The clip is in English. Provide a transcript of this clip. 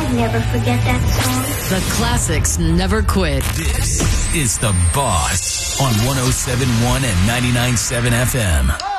I'd never forget that song. The classics never quit. This is The Boss on 107.1 and 99.7 FM.